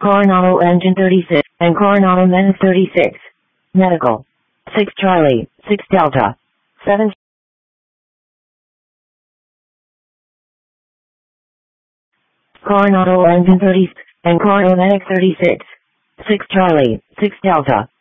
Coronado Engine 36, and Coronado Menace 36. Medical. 6 Charlie, 6 Delta. 7 Coronado Engine 36, and Coronado Medic 36. 6 Charlie, 6 Delta.